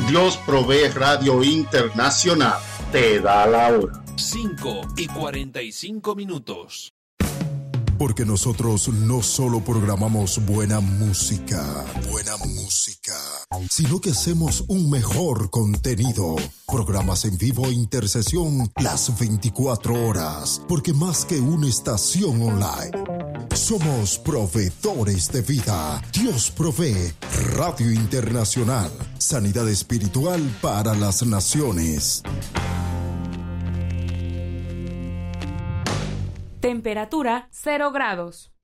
Dios Provee Radio Internacional te da la hora. 5:45. Porque nosotros no solo programamos buena música, sino que hacemos un mejor contenido. Programas en vivo e intercesión las 24 horas. Porque más que una estación online, somos proveedores de vida. Dios Provee Radio Internacional. Sanidad espiritual para las naciones. Temperatura 0 grados.